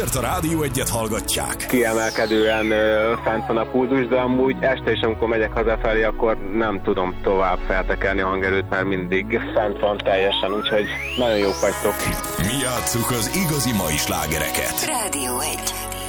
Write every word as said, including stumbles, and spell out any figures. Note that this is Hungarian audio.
Ezért a Rádió Egyet hallgatják. Kiemelkedően ö, fent van a pulzus, de amúgy este is, amikor megyek hazafelé, akkor nem tudom tovább feltekerni a hangerőt, mert mindig fent van teljesen, úgyhogy nagyon jók vagytok. Mi játsszuk az igazi mai slágereket. Rádió Egy.